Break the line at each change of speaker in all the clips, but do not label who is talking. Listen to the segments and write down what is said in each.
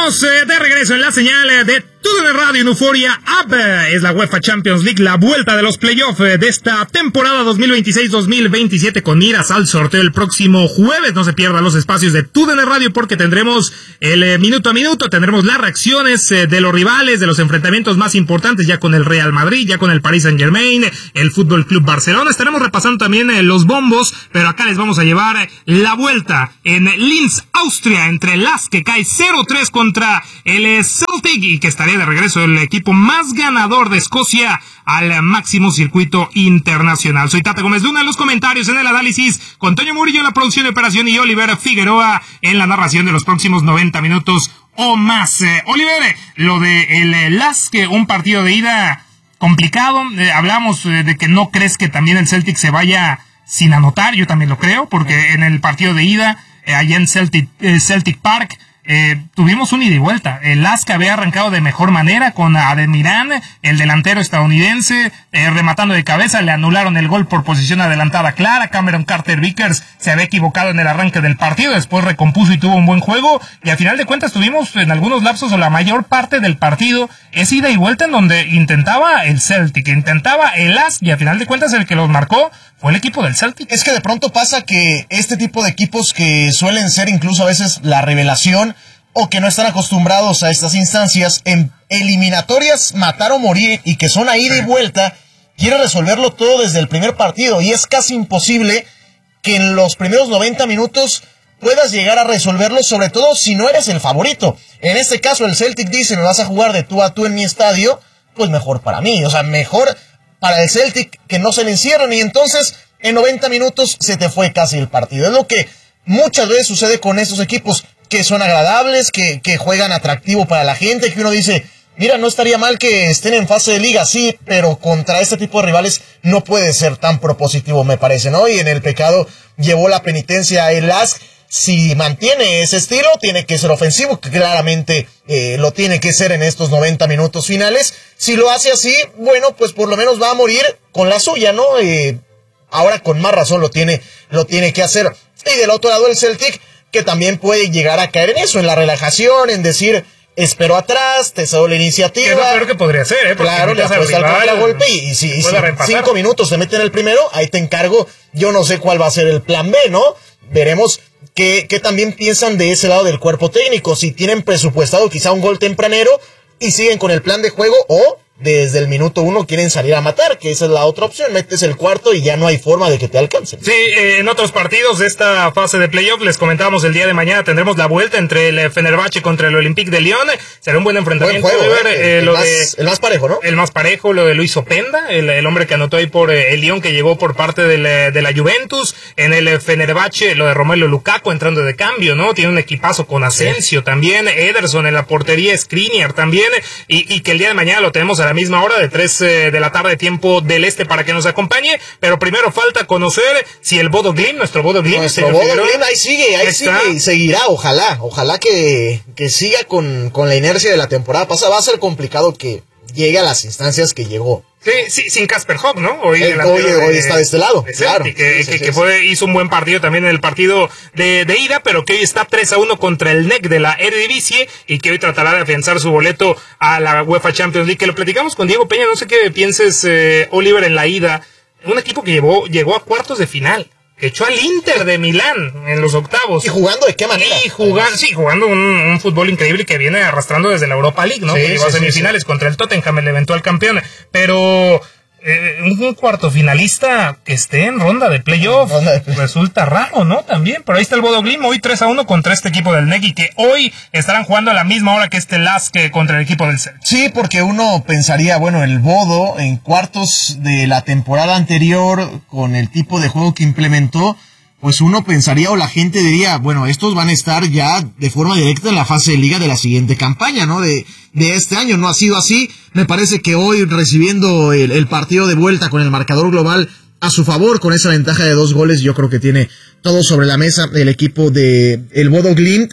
Estamos de regreso en la señal de TUDN Radio en Euforia App. Es la UEFA Champions League, la vuelta de los playoffs de esta temporada 2026-2027 con miras al sorteo el próximo jueves. No se pierdan los espacios de TUDN Radio porque tendremos el minuto a minuto, tendremos las reacciones de los rivales, de los enfrentamientos más importantes, ya con el Real Madrid, ya con el Paris Saint-Germain, el Fútbol Club Barcelona. Estaremos repasando también los bombos, pero acá les vamos a llevar la vuelta en Linz, Austria, entre las que cae 0-3 contra el Celtic y que estaría de regreso el equipo más ganador de Escocia al máximo circuito internacional. Soy Tata Gómez Luna en los comentarios, en el análisis, con Toño Murillo en la producción y operación y Oliver Figueroa en la narración de los próximos 90 minutos o más. Oliver, lo de el LASK, un partido de ida complicado, hablamos de que no crees que también el Celtic se vaya sin anotar. Yo también lo creo, porque en el partido de ida allá en Celtic Park tuvimos un ida y vuelta. El LASK había arrancado de mejor manera con Ademiran, el delantero estadounidense, rematando de cabeza. Le anularon el gol por posición adelantada clara. Cameron Carter-Vickers se había equivocado en el arranque del partido, después recompuso y tuvo un buen juego, y al final de cuentas tuvimos en algunos lapsos o la mayor parte del partido esa ida y vuelta en donde intentaba el Celtic, intentaba el LASK, y al final de cuentas el que los marcó fue el equipo del Celtic.
Es que de pronto pasa que este tipo de equipos que suelen ser incluso a veces la revelación o que no están acostumbrados a estas instancias, en eliminatorias matar o morir y que son a ida y vuelta, quiere resolverlo todo desde el primer partido, y es casi imposible que en los primeros 90 minutos puedas llegar a resolverlo, sobre todo si no eres el favorito. En este caso el Celtic dice: me vas a jugar de tú a tú en mi estadio, pues mejor para mí, o sea, mejor para el Celtic que no se le encierren, y entonces en 90 minutos se te fue casi el partido. Es lo que muchas veces sucede con estos equipos, que son agradables, que juegan atractivo para la gente, que uno dice, mira, no estaría mal que estén en fase de liga, sí, pero contra este tipo de rivales no puede ser tan propositivo, me parece, ¿no? Y en el pecado llevó la penitencia el LASK. Si mantiene ese estilo, tiene que ser ofensivo, que claramente lo tiene que ser en estos 90 minutos finales. Si lo hace así, bueno, pues por lo menos va a morir con la suya, ¿no? Ahora con más razón lo tiene que hacer. Y del otro lado el Celtic, que también puede llegar a caer en eso, en la relajación, en decir, espero atrás, te cedo la iniciativa.
Es lo peor que podría ser, ¿eh?
Claro, le apuesta el contragolpe y si 5 minutos se meten el primero, ahí te encargo. Yo no sé cuál va a ser el plan B, ¿no? Veremos qué también piensan de ese lado del cuerpo técnico, si tienen presupuestado quizá un gol tempranero y siguen con el plan de juego, o desde el minuto 1 quieren salir a matar, que esa es la otra opción, metes el cuarto y ya no hay forma de que te alcancen.
Sí, en otros partidos de esta fase de playoff, les comentábamos el día de mañana, tendremos la vuelta entre el Fenerbahce contra el Olympique de Lyon. Será un buen enfrentamiento.
Buen juego, el más parejo, ¿no?
El más parejo, lo de Luis Openda, el hombre que anotó ahí por el Lyon, que llegó por parte de la Juventus. En el Fenerbahce, lo de Romelu Lukaku entrando de cambio, ¿no? Tiene un equipazo con Asensio también, Ederson en la portería, Skriniar también, y que el día de mañana lo tenemos a la misma hora, de 3 de la tarde, tiempo del este, para que nos acompañe. Pero primero falta conocer si el Bodo Glimt, nuestro Bodo Glimt,
ahí sigue y seguirá. Ojalá que siga con la inercia de la temporada pasada. Va a ser complicado que llegue a las instancias que llegó.
Sí, sin Kasper Hock, ¿no? Hoy
está de este lado, claro.
Hizo un buen partido también en el partido de ida, pero que hoy está 3-1 contra el NEC de la Eredivisie, y que hoy tratará de afianzar su boleto a la UEFA Champions League, que lo platicamos con Diego Peña. No sé qué pienses, Oliver, en la ida. Un equipo que llegó a cuartos de final, que echó al Inter de Milán en los octavos.
¿Y jugando de qué manera?
Jugando un fútbol increíble que viene arrastrando desde la Europa League, ¿no? Que llegó a semifinales contra el Tottenham, el eventual campeón. Pero un cuarto finalista que esté en ronda de playoff resulta raro, ¿no? También, pero ahí está el Bodo Glimt, hoy 3-1 contra este equipo del NEC, y que hoy estarán jugando a la misma hora que este LASK contra el equipo del Celtic.
Sí, porque uno pensaría, bueno, el Bodo en cuartos de la temporada anterior, con el tipo de juego que implementó, pues uno pensaría, o la gente diría, bueno, estos van a estar ya de forma directa en la fase de liga de la siguiente campaña, ¿no? De este año. No ha sido así. Me parece que hoy, recibiendo el partido de vuelta con el marcador global a su favor, con esa ventaja de 2 goles, yo creo que tiene todo sobre la mesa el equipo de el Bodo Glimt.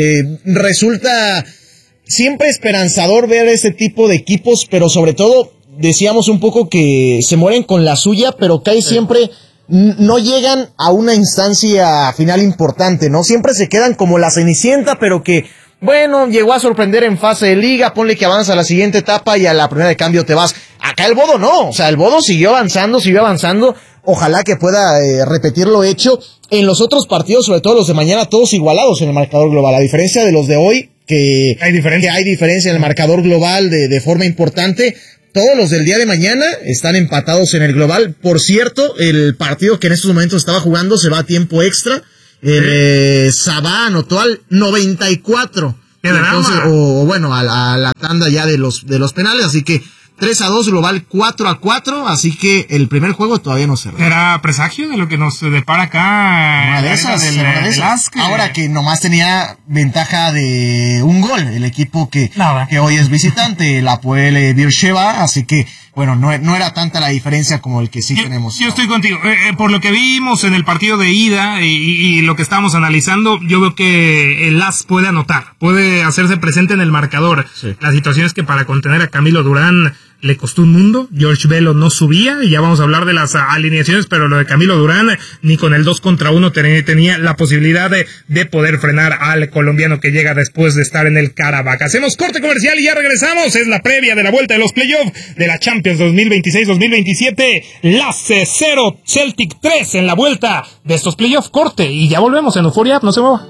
Resulta siempre esperanzador ver ese tipo de equipos, pero sobre todo, decíamos un poco que se mueren con la suya, pero cae siempre no llegan a una instancia final importante, ¿no? Siempre se quedan como la Cenicienta, pero que bueno, llegó a sorprender en fase de liga, ponle que avanza a la siguiente etapa y a la primera de cambio te vas. Acá el Bodo no, o sea, el Bodo siguió avanzando, ojalá que pueda repetir lo hecho en los otros partidos, sobre todo los de mañana, todos igualados en el marcador global, a diferencia de los de hoy, que hay diferencia en el marcador global de forma importante. Todos los del día de mañana están empatados en el global. Por cierto, el partido que en estos momentos estaba jugando se va a tiempo extra. Sabá anotó al 94. Entonces, a la tanda ya de los penales, así que 3-2, global 4-4, así que el primer juego todavía no se ve.
¿Era presagio de lo que nos depara acá?
Una de esas. Ahora que nomás tenía ventaja de un gol, el equipo que hoy es visitante, el Hapoel Beersheva, así que bueno, no era tanta la diferencia como el que tenemos.
Yo estoy contigo. Por lo que vimos en el partido de ida y lo que estábamos analizando, yo veo que el AS puede anotar, puede hacerse presente en el marcador. Sí. La situación es que para contener a Camilo Durán le costó un mundo. George Bello no subía, y ya vamos a hablar de las alineaciones, pero lo de Camilo Durán ni con el 2 contra 1 tenía la posibilidad de poder frenar al colombiano que llega después de estar en el Caravaca. Hacemos corte comercial y ya regresamos. Es la previa de la vuelta de los playoffs de la Champions 2026-2027. Lace 0, Celtic 3 en la vuelta de estos playoffs. Corte y ya volvemos en Euphoria App. No se mueva.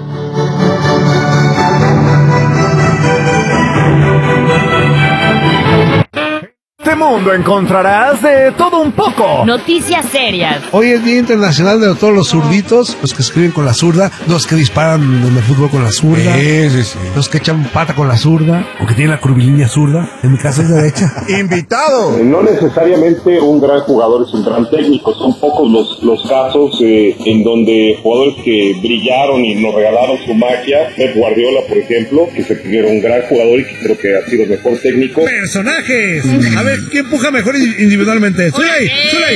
En este mundo encontrarás de todo un poco.
Noticias serias.
Hoy es Día Internacional de todos los zurditos, los que escriben con la zurda, los que disparan en el fútbol con la zurda, los que echan pata con la zurda, o que tienen la curvilínea zurda. En mi caso es derecha.
¡Invitado!
No necesariamente un gran jugador es un gran técnico, son pocos los casos en donde jugadores que brillaron y nos regalaron su magia. Pep Guardiola, por ejemplo, que se considera un gran jugador y que creo que ha sido el mejor técnico.
¡Personajes! A ver, ¿quién empuja mejor individualmente? ¡Zuley!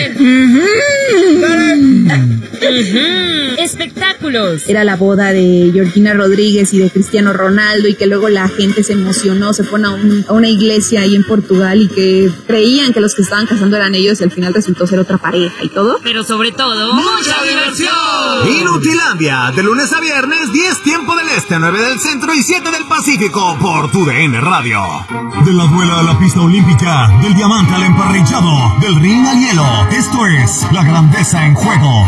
Espectáculos.
Era la boda de Georgina Rodríguez y de Cristiano Ronaldo, y que luego la gente se emocionó, se fue a una iglesia ahí en Portugal y que creían que los que estaban casando eran ellos, y al final resultó ser otra pareja y todo.
Pero sobre todo, ¡mucha diversión!
Inutilandia, de lunes a viernes, 10 tiempo del este, 9 del centro y 7 del Pacífico, por TUDN Radio. De la duela a la pista olímpica, del diamante al emparrillado, del ring al hielo. Esto es la grandeza en juego,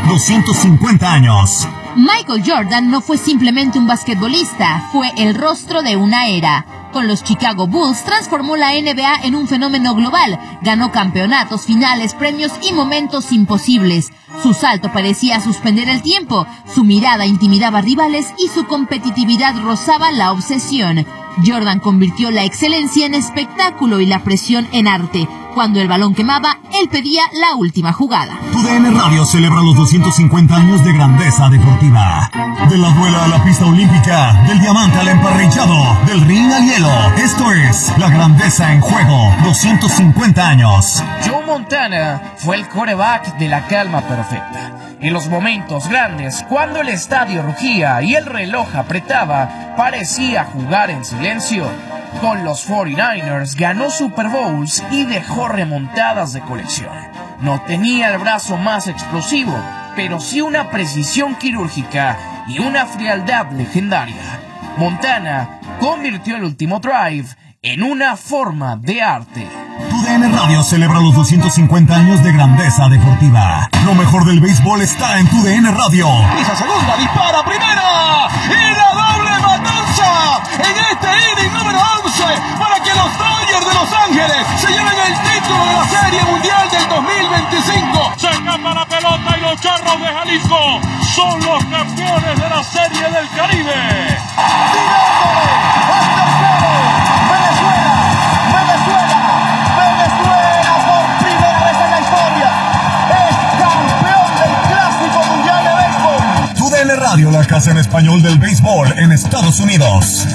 250 años.
Michael Jordan no fue simplemente un basquetbolista, fue el rostro de una era. Con los Chicago Bulls transformó la NBA en un fenómeno global, ganó campeonatos, finales, premios y momentos imposibles. Su salto parecía suspender el tiempo, su mirada intimidaba rivales y su competitividad rozaba la obsesión. Jordan convirtió la excelencia en espectáculo y la presión en arte. Cuando el balón quemaba, él pedía la última jugada.
TUDN Radio celebra los 250 años de grandeza deportiva. De la duela a la pista olímpica, del diamante al emparrillado, del ring al hielo. Esto es la grandeza en juego, 250 años.
Joe Montana fue el quarterback de la calma perfecta. En los momentos grandes, cuando el estadio rugía y el reloj apretaba, parecía jugar en silencio. Con los 49ers ganó Super Bowls y dejó remontadas de colección. No tenía el brazo más explosivo, pero sí una precisión quirúrgica y una frialdad legendaria. Montana convirtió el último drive en una forma de arte.
TUDN Radio celebra los 250 años de grandeza deportiva. Lo mejor del béisbol está en TUDN Radio.
Esa segunda, dispara, primera, y la doble matanza en este inning número 11 para que los Dodgers de Los Ángeles se lleven el título de la Serie Mundial del 2025.
Se escapa la pelota y los Charros de Jalisco son los campeones de la Serie del Caribe.
TUDN Radio, la casa en español del béisbol en Estados Unidos.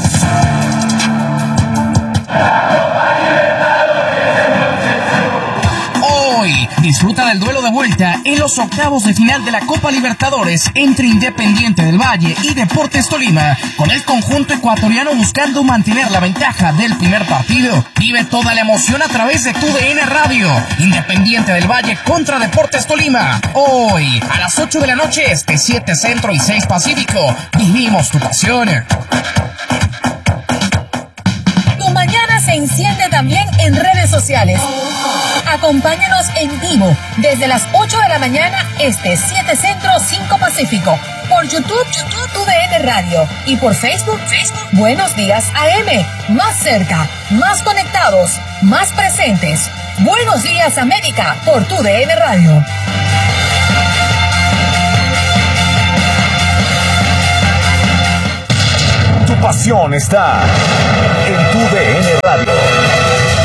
Hoy disfruta del duelo de vuelta en los octavos de final de la Copa Libertadores entre Independiente del Valle y Deportes Tolima, con el conjunto ecuatoriano buscando mantener la ventaja del primer partido. Vive toda la emoción a través de TUDN Radio. Independiente del Valle contra Deportes Tolima. Hoy a las 8 de la noche este, 7 centro y 6 pacífico. Vivimos tu pasión.
sociales. Acompáñanos en vivo desde las 8 de la mañana, 7 Centro, 5 Pacífico. Por YouTube, TUDN Radio. Y por Facebook, Buenos Días AM. Más cerca, más conectados, más presentes. Buenos Días América por TUDN Radio.
Tu pasión está en TUDN Radio.